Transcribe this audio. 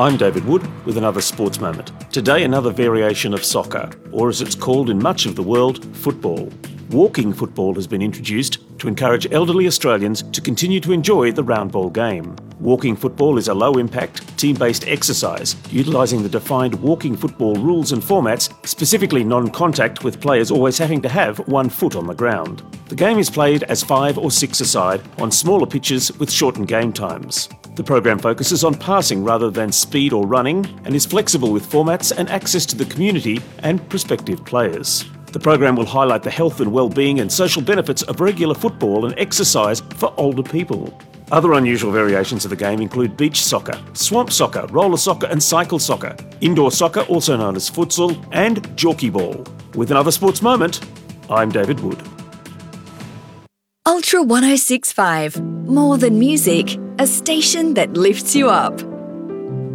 I'm David Wood with another sports moment. Today, another variation of soccer, or as it's called in much of the world, football. Walking football has been introduced to encourage elderly Australians to continue to enjoy the round ball game. Walking football is a low-impact, team-based exercise utilising the defined walking football rules and formats, specifically non-contact, with players always having to have one foot on the ground. The game is played as 5 or 6-a-side on smaller pitches with shortened game times. The program focuses on passing rather than speed or running and is flexible with formats and access to the community and prospective players. The program will highlight the health and well-being and social benefits of regular football and exercise for older people. Other unusual variations of the game include beach soccer, swamp soccer, roller soccer and cycle soccer, indoor soccer, also known as futsal, and jockey ball. With another sports moment, I'm David Wood. Ultra 1065. More than music, a station that lifts you up.